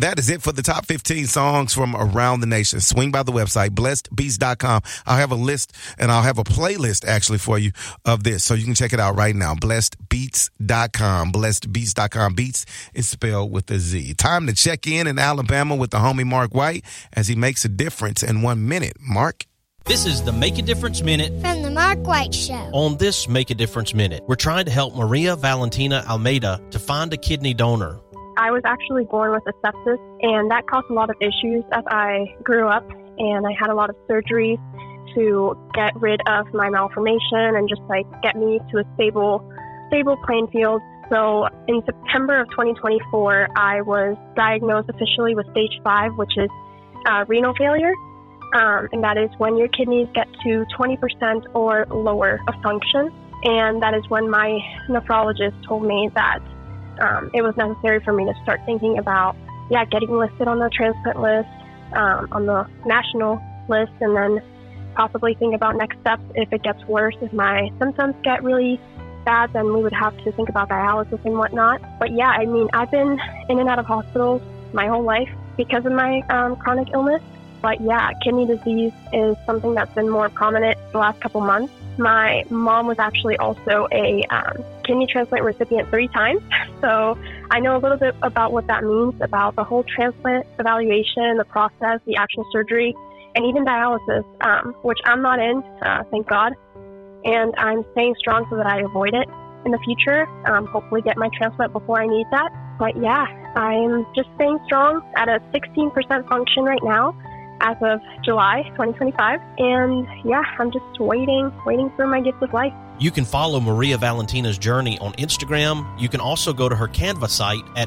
that is it for the top 15 songs from around the nation. Swing by the website, blessedbeats.com. I'll have a list and I'll have a playlist actually for you of this. So you can check it out right now. Blessedbeats.com. Blessedbeats.com. Beats is spelled with a Z. Time to check in Alabama with the homie Mark White as he makes a difference in 1 minute. Mark? This is the Make a Difference Minute from the Mark White Show. On this Make a Difference Minute, we're trying to help Maria Valentina Almeida to find a kidney donor. I was actually born with a sepsis, and that caused a lot of issues as I grew up, and I had a lot of surgeries to get rid of my malformation and just get me to a stable playing field. So in September of 2024, I was diagnosed officially with stage 5, which is renal failure. And that is when your kidneys get to 20% or lower of function. And that is when my nephrologist told me that it was necessary for me to start thinking about, getting listed on the transplant list, on the national list, and then possibly think about next steps if it gets worse. If my symptoms get really bad, then we would have to think about dialysis and whatnot. But I've been in and out of hospitals my whole life because of my chronic illness. But kidney disease is something that's been more prominent the last couple months. My mom was actually also a kidney transplant recipient 3 times. So I know a little bit about what that means, about the whole transplant evaluation, the process, the actual surgery, and even dialysis, which I'm not in, thank God. And I'm staying strong so that I avoid it in the future, hopefully get my transplant before I need that. But I'm just staying strong at a 16% function right now, as of July 2025. And I'm just waiting for my gift of life. You can follow Maria Valentina's journey on Instagram. You can also go to her Canva site at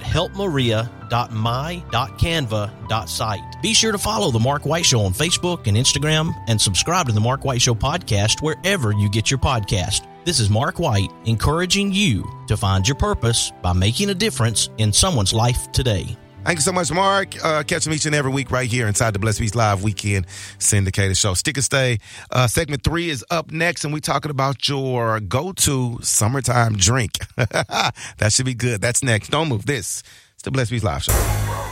helpmaria.my.canva.site. Be sure to follow The Mark White Show on Facebook and Instagram and subscribe to The Mark White Show podcast wherever you get your podcast. This is Mark White encouraging you to find your purpose by making a difference in someone's life today. Thank you so much, Mark. Catch them each and every week right here inside the Blessed Beats Live Weekend Syndicated Show. Stick and stay. Segment 3 is up next, and we're talking about your go-to summertime drink. That should be good. That's next. Don't move. This is the Blessed Beats Live Show.